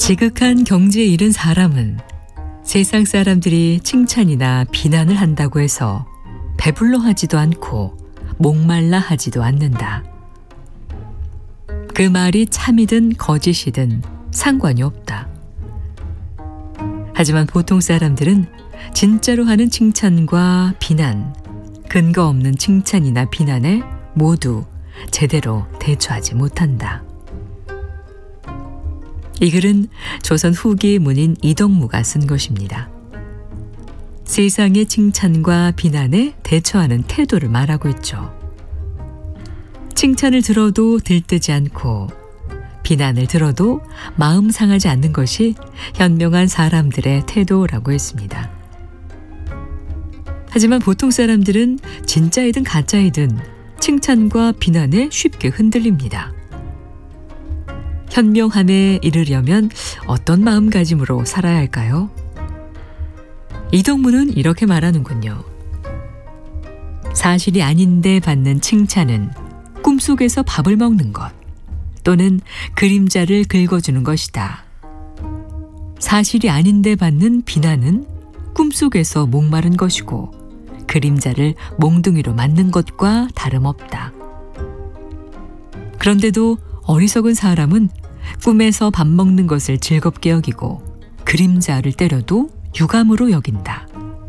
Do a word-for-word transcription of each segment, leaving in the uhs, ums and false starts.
지극한 경지에 이른 사람은 세상 사람들이 칭찬이나 비난을 한다고 해서 배불러 하지도 않고 목말라 하지도 않는다. 그 말이 참이든 거짓이든 상관이 없다. 하지만 보통 사람들은 진짜로 하는 칭찬과 비난, 근거 없는 칭찬이나 비난에 모두 제대로 대처하지 못한다. 이 글은 조선 후기 문인 이덕무가 쓴 것입니다. 세상의 칭찬과 비난에 대처하는 태도를 말하고 있죠. 칭찬을 들어도 들뜨지 않고 비난을 들어도 마음 상하지 않는 것이 현명한 사람들의 태도라고 했습니다. 하지만 보통 사람들은 진짜이든 가짜이든 칭찬과 비난에 쉽게 흔들립니다. 현명함에 이르려면 어떤 마음가짐으로 살아야 할까요? 이덕무는 이렇게 말하는군요. 사실이 아닌데 받는 칭찬은 꿈속에서 밥을 먹는 것 또는 그림자를 긁어주는 것이다. 사실이 아닌데 받는 비난은 꿈속에서 목마른 것이고 그림자를 몽둥이로 맞는 것과 다름없다. 그런데도 어리석은 사람은 꿈에서 밥 먹는 것을 즐겁게 여기고 그림자를 때려도 유감으로 여긴다.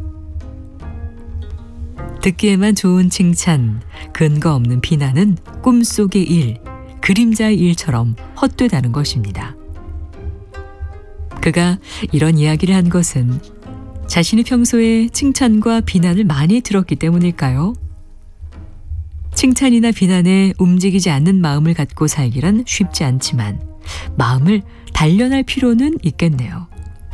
듣기에만 좋은 칭찬, 근거 없는 비난은 꿈속의 일, 그림자의 일처럼 헛되다는 것입니다. 그가 이런 이야기를 한 것은 자신이 평소에 칭찬과 비난을 많이 들었기 때문일까요? 칭찬이나 비난에 움직이지 않는 마음을 갖고 살기란 쉽지 않지만 마음을 단련할 필요는 있겠네요.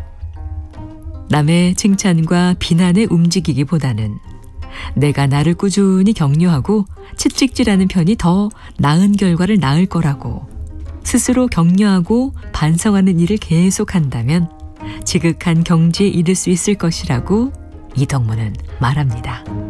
남의 칭찬과 비난에 움직이기보다는 내가 나를 꾸준히 격려하고 채찍질하는 편이 더 나은 결과를 낳을 거라고 스스로 격려하고 반성하는 일을 계속한다면 지극한 경지에 이를 수 있을 것이라고 이덕무는 말합니다.